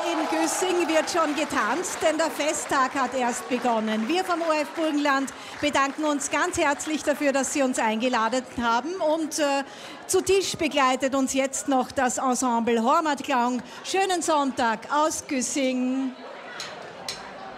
in Güssing wird schon getanzt, denn der Festtag hat erst begonnen. Wir vom ORF Burgenland bedanken uns ganz herzlich dafür, dass Sie uns eingeladen haben. Und zu Tisch begleitet uns jetzt noch das Ensemble Hormatklang. Schönen Sonntag aus Güssing.